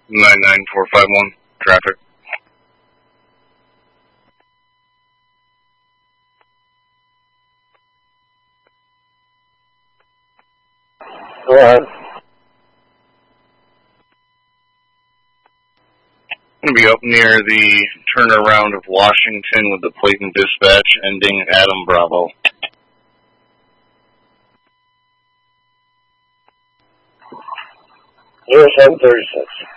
99451, traffic. Go ahead. I'm going to be up near the turnaround of Washington with the plate and dispatch ending Adam Bravo. 0736.